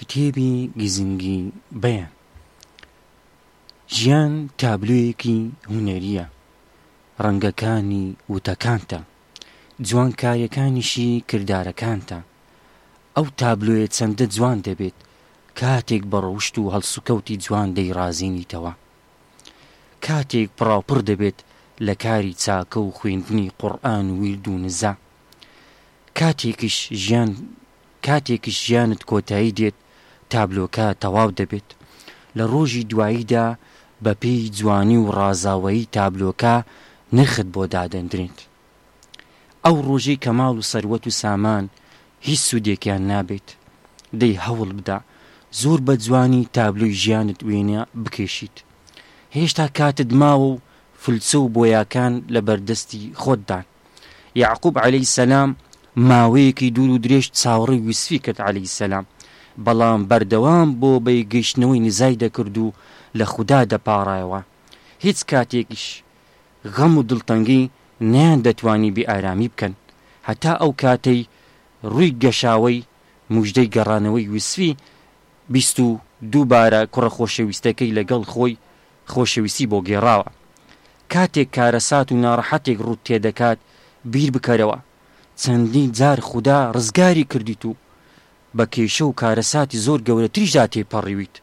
کتێبی گزنگی بەیان. ژیان تابلۆیەکی هونەریە، ڕەنگەکانی وتەکانتە، جوانکاریەکانیشی کردارەکانتە. ئەو تابلۆیە چەندە جوان دەبێت کاتێک بە ڕەوشت و هەڵسوکەوتی جوان دەیڕازێنیتەوە، کاتێک پڕاوپڕ دەبێت لە کاری چاکە و خوێندنی قورئان و ویرد و نزا. کاتێکیش ژیانت کۆتایی دێت تابلۆکە تەواو دەبێت. لە ڕۆژی دواییدا بە پێی جوانی و ڕازاوایی تابلۆکە نرخت بۆ دادەندرێت. ئەو ڕۆژەی کە ماڵ و سەروەت و سامان هیچ سوودێکیان نابێت، دەی هەوڵ بدە زۆر بە جوانی تابلۆی ژیانت وێنە بکێشیت. هێشتا کاتت ماوە و فلچە و بۆیاکان لە بەردەستی خۆتدان. یعقوب عەلەیهی سەلام ماوەیەکی دوور و درێژ چاوەڕێی یوسفی کرد عەلەیهی سەلام، بەڵام بەردەوام بۆ بەیگەیشتنەوەی نزای دەکرد و لە خودا دەپاڕایەوە. هیچ کاتێکیش غەم و دڵتەنگی نیان دەتوانی بێ ئارامی بکەن. هەتا ئەو کاتەی ڕووی گەشاوەی موژدەی گەڕانەوەی یوسفی بیست و دووبارە کوڕە خۆشەویستەکەی لەگەڵ خۆی خۆشەویستی بۆ گێڕاوە. کاتێک کارەسات و ناڕەحەتێک ڕوت تێدەکات بیر بکەرەوە چەندین جار خودا ڕزگاری کردیت و بە کێشە و کارەساتی زۆر گەورەتریشدا تێپەڕیویت.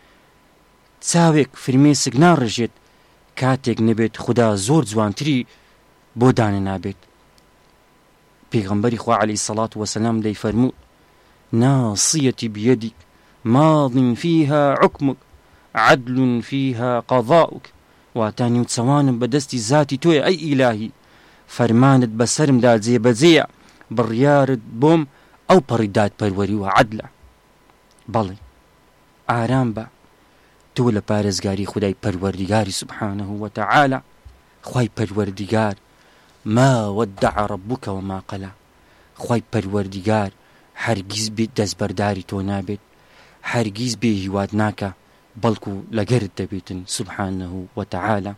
چاوێک فرمێسک ناڕژێت کاتێک نەبێت خودا زۆر جوانتری بۆ دانە نابێت. پێغەمبەری خوا عەلەیهی سەڵات وەسەلام دەیفەرموو: ناصیەتی بیەدیک ماض فیها حکمک عەدل فیها قەضاؤک. واتە نیوچەوانم بەدەستی زاتی تۆیە ئەی ئیلاهی، فەرمانت بەسەرمدا جێبەجێیە، بڕیارت بۆم ئەو پەڕی دادپەروەری و عەدلە. بەڵێ ئارام بە، تۆ لە پارێزگاری خودای پەروەردیگاری سوبحانەه وتەعالە. خوای پەروەردیگار ما وەدەع ڕەبوکە وما قەلا. خوای پەروەردیگار هەرگیز دەستبەرداری تۆ نابێت، هەرگیز بێ هیواد ناکە، بەڵکو لەگەرت دەبێتن سوبحانەه وتەعالە.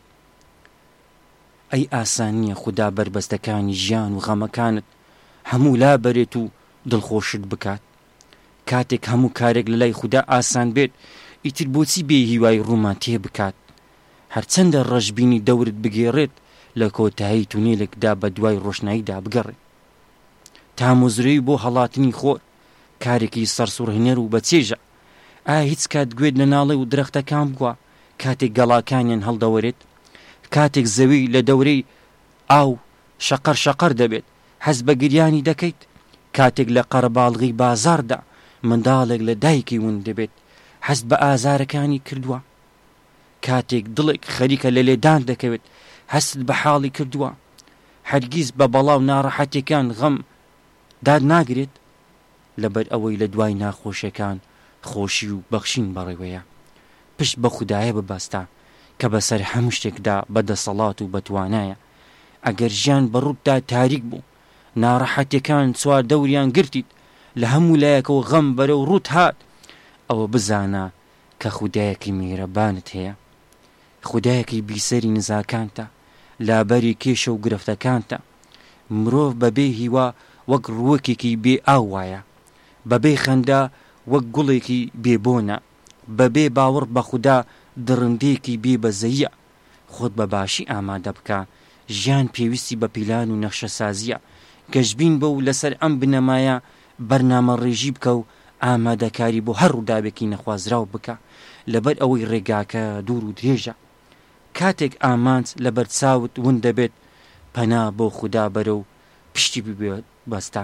ئەی ئاسانیە خودا بربەستەکانی ژیان و غەمەکانت هەموو لابەرێت و دڵخۆشت بکات. کاتێک هەموو کارێک لە لای خودا ئاسان بێت، ئیتر بۆچی بێ هیوای ڕوومان تێ بکات؟ هەرچەندە ڕەشبینی دەورت بگێڕێت، لە کۆتایی تونێلێکدا بە دوای ڕۆشناییدا بگەڕێت. تامۆزرەوی بۆ هەڵاتنی خۆر کارێکی سەرسوڕهێنەر و بەچێژە. ئایا هیچ کات گوێت لە ناڵێ و درەختەکان بووە کاتێک گەڵاکانیان هەڵدەوەرێت؟ کاتێک زەوی لە دەورەی ئاو شەقەر شەقەر دەبێت حەز بە گریانی دەکەیت؟ کاتێک لە قەرەباڵغی بازاردا منداڵێک لە دایکی ون دەبێت حەز بە ئازارەکانی کردووە؟ کاتێک دڵێک خەریکە لە لێدان دەکەوێت حەست بە حاڵی کردووە؟ هەرگیز بە بەڵاو ناڕەحەتیەکان غەم داد ناگرێت، لەبەر ئەوەی لە دوای ناخۆشیەکان خۆشی و بەخشین بەڕێوەیە. پشت بە خودایە ببەستە کە بەسەر هەموو شتێکدا بەدەسەڵات و بەتوانایە. ئەگەر ژیان بەڕووتدا تاریک بوو، ناڕەحەتیەکان چوار دەوریان گرتیت، لە هەموو لایەکەوە غەم بەرەو ڕوت هات، ئەوە بزانە کە خودایەکی میهرەبانت هەیە، خودایەکی بیسەری نزاکانتە، لابەری کێشە و گرفتەکانتە. مرۆڤ بەبێ هیوا وەک ڕووەکێکی بێ ئاو وایە، بەبێ خەندا وەک گوڵێکی بێبۆنە، بەبێ باوەڕ بە خودا دڕندەیەکی بێ بەزەیە. خۆت بە باشی ئامادە بکە، ژیان پێویستی بە پیلان و نەخشەسازیە. گەشتبین بە و لەسەر ئەم بنەمایە بەرنامە ڕێژی بکە و ئامادەکاری بۆ هەر ڕووداوێکی نەخوازراو بکە، لەبەر ئەوەی ڕێگاکە دوور و درێژە. کاتێک ئامانج لەبەر چاوت ون دەبێت، پەنا بۆ خودا بەرە و پشتی ببێت بەستە،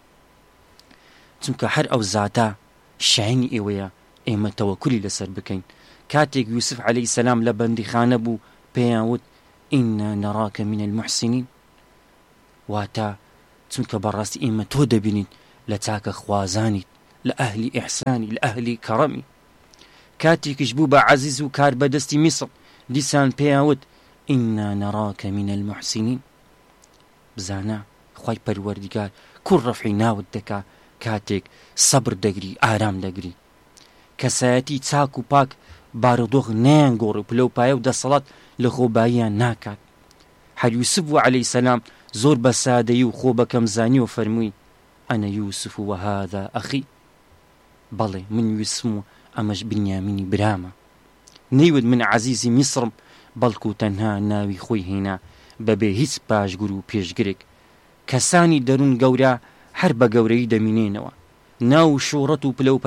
چونکە هەر ئەو زاتە شایانی ئێوەیە ئێمە تەوەکولی لەسەر بکەین. کاتێک یوسف عەلەیهی سەلام لە بەندیخانە بوو، پێیان وت ئینە نەڕاکە من المحسنین، واتە چونکە بەڕاستی ئێمە تۆ دەبینین لە چاکە خوازانیت، لە ئەهلی ئیحسانی، لە ئەهلی کەڕەمی. کاتێکیش بوو بە عەزیز و کار بەدەستی میسر، دیسان پێیان وت ئینە نەڕاکە من المحسنین. بزانە خوای پەروەردیگار کوڕ ڕەفعی ناوت دەکا کاتێک سەبر دەگری، ئارام دەگری. کەسایەتی چاک و پاک بارودۆخ نەیانگۆڕێ و پلەپایە و دەسەڵات لە خۆباییان ناکات. هەر یوسف و عەلەیهی سەلام زۆر بە سادەیی و خۆ بە کەمزانی و فەرمووی ئەنە یوسف و هذا ئەخی. بەڵێ من ویسم و ئەمەش بنیامینی برامە. نەیوت من عەزیزی میسرم، بەڵکو تەنها ناوی خۆی هێنا بەبێ هیچ پاشگر و پێشگرێک. کەسانی دەروون گەورە هەر بە گەورەی دەمینێنەوە، ناو شوهڕەت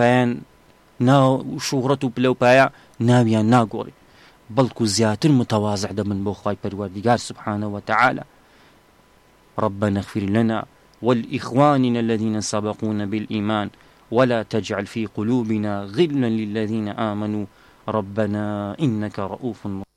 و پلەپایە ناویان ناگۆڕی، بەڵکو زیاتر متەواضع دەبن بۆ خوای پەروەردیگار سبحانه وتعالى. ربنا اغفر لنا والإخواننا الذين سبقونا بالإيمان ولا تجعل في قلوبنا غلا للذين آمنوا ربنا إنك رؤوف